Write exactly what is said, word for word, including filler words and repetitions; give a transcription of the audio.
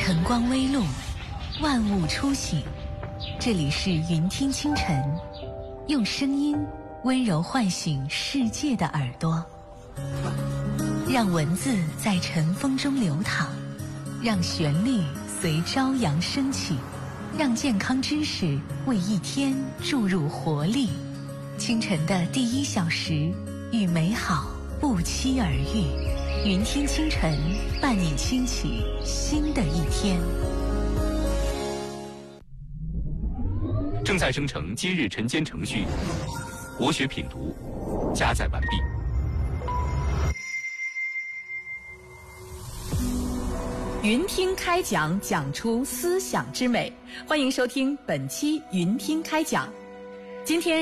晨光微露，万物初醒。这里是云听清晨，用声音温柔唤醒世界的耳朵，让文字在晨风中流淌，让旋律随朝阳升起，让健康知识为一天注入活力。清晨的第一小时，与美好不期而遇。云听清晨，伴你轻启新的一天。 正在生成今日晨间程序，国学品读，加载完毕。 云听开讲，讲出思想之美。欢迎收听本期云听开讲。今天